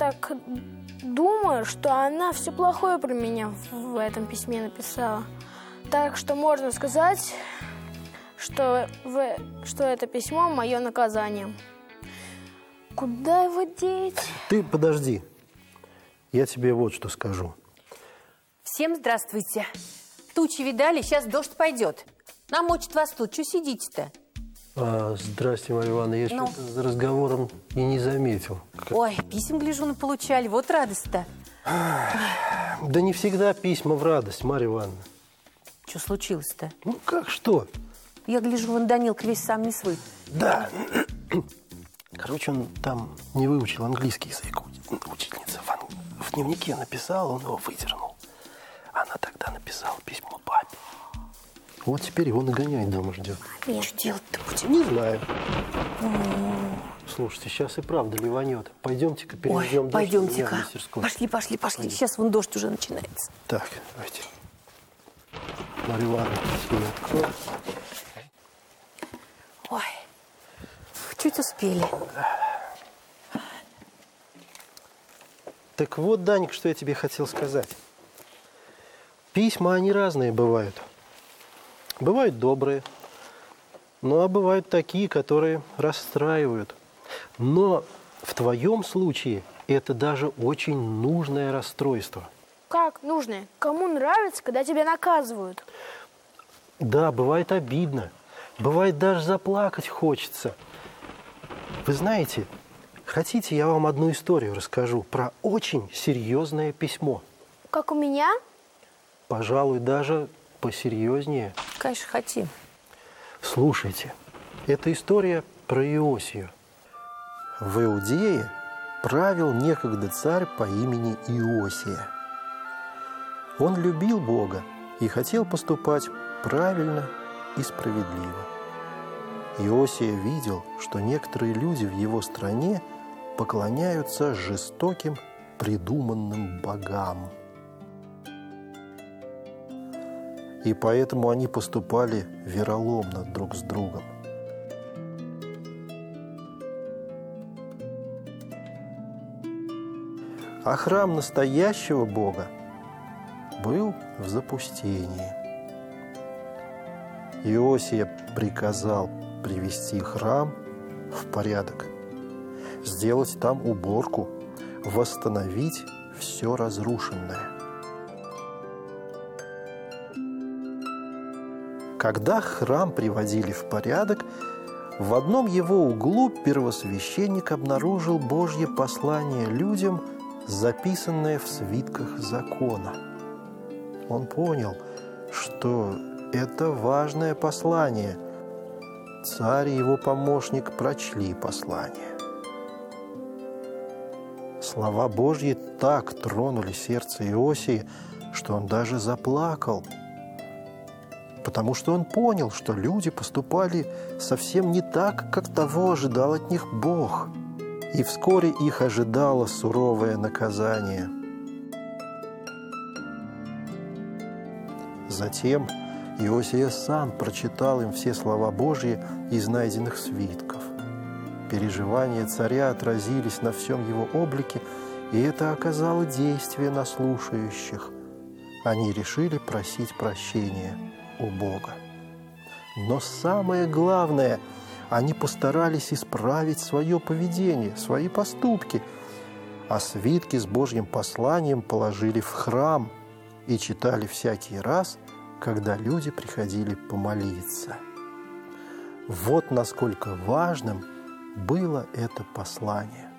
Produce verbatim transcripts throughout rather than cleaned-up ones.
так думаю, что она все плохое про меня в этом письме написала. Так что можно сказать, что, в, что это письмо мое наказание. Куда его деть? Ты подожди. Я тебе вот что скажу. Всем здравствуйте. Тучи видали? Сейчас дождь пойдет. Намочит вас тут. Что сидите-то? А, здрасте, Марья Ивановна. Я Ну? что-то за разговором и не заметил. Как... Ой, писем, гляжу, наполучали. Вот радость-то. Да не всегда письма в радость, Марья Ивановна. Что случилось-то? Ну как что? Я гляжу, вон Данилка весь сам не свой. Да. Короче, он там не выучил английский язык. Учительница в, ан... в дневнике написала, он его выдернул. Она тогда написала письмо папе. Вот теперь его нагоняет дома ждет. Нет. Что делать-то будем? Не знаю. Слушайте, сейчас и правда ливанет. Пойдемте-ка перейдем. Ой, пойдемте-ка. Пошли, пошли, пошли. Пойдем. Сейчас вон дождь уже начинается. Так, давайте. Марья Ивановна, сильно открой. Ой, чуть успели. Так вот, Даник, что я тебе хотел сказать. Письма, они разные бывают. Бывают добрые, ну а бывают такие, которые расстраивают. Но в твоем случае это даже очень нужное расстройство. Как нужное? Кому нравится, когда тебя наказывают? Да, бывает обидно. Бывает даже заплакать хочется. Вы знаете, хотите, я вам одну историю расскажу про очень серьезное письмо? Как у меня? Пожалуй, даже посерьезнее. Конечно, хотим. Слушайте, это история про Иосию. В Иудее правил некогда царь по имени Иосия. Он любил Бога и хотел поступать правильно и справедливо. Иосия видел, что некоторые люди в его стране поклоняются жестоким, придуманным богам. И поэтому они поступали вероломно друг с другом. А храм настоящего Бога был в запустении. Иосия приказал привести храм в порядок, сделать там уборку, восстановить все разрушенное. Когда храм приводили в порядок, в одном его углу первосвященник обнаружил Божье послание людям, записанное в свитках закона. Он понял, что это важное послание. Царь и его помощник прочли послание. Слова Божьи так тронули сердце Иосии, что он даже заплакал, потому что он понял, что люди поступали совсем не так, как того ожидал от них Бог. И вскоре их ожидало суровое наказание. Затем Иосия сам прочитал им все слова Божьи из найденных свитков. Переживания царя отразились на всем его облике, и это оказало действие на слушающих. Они решили просить прощения у Бога. Но самое главное, они постарались исправить свое поведение, свои поступки, а свитки с Божьим посланием положили в храм и читали всякий раз, когда люди приходили помолиться. Вот насколько важным было это послание.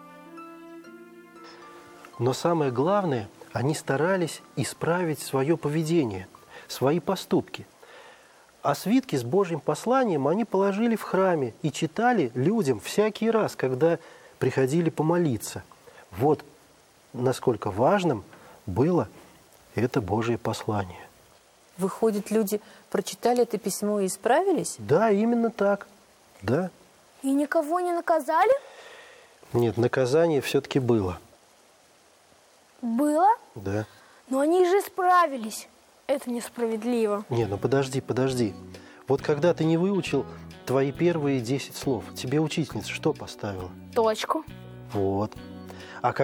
Но самое главное, они старались исправить свое поведение, свои поступки. А свитки с Божьим посланием они положили в храме и читали людям всякий раз, когда приходили помолиться. Вот насколько важным было это Божье послание. Выходит, люди прочитали это письмо и исправились? Да, именно так. Да. И никого не наказали? Нет, наказание все-таки было. Было? Да. Но они же справились. Это несправедливо. Не, ну подожди, подожди. Вот когда ты не выучил твои первые десять слов, тебе учительница что поставила? Точку. Вот.